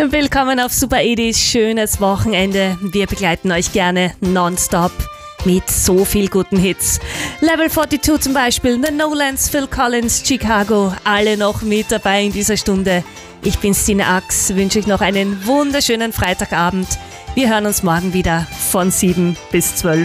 Willkommen auf Super Edis, schönes Wochenende. Wir begleiten euch gerne nonstop mit so viel guten Hits. Level 42 zum Beispiel, The Nolans, Phil Collins, Chicago, alle noch mit dabei in dieser Stunde. Ich bin Stine Ax, wünsche euch noch einen wunderschönen Freitagabend. Wir hören uns morgen wieder von 7 bis 12.